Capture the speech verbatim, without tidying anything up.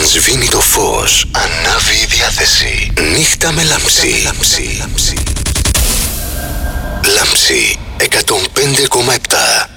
Όταν σβήνει το φως, ανάβει η διάθεση. Νύχτα με λάμψη. Λάμψη. Λάμψη εκατόν πέντε κόμμα επτά.